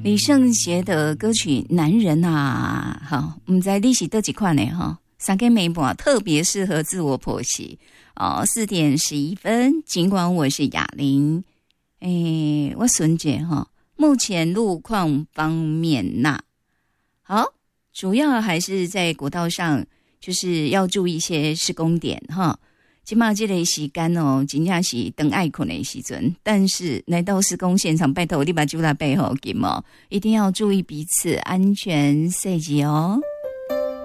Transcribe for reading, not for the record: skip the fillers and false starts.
李圣杰的歌曲《男人》啊，好，我们在历史这几块呢哈，三更美半特别适合自我剖析哦。4:11，尽管我是哑铃，我孙姐哈，目前路况方面呐，好，主要还是在国道上，就是要注意一些施工点哈。现在这个时间哦，真的是等爱困的时阵，但是来到施工现场，拜托你把酒来背后紧哦，一定要注意彼此安全细节哦。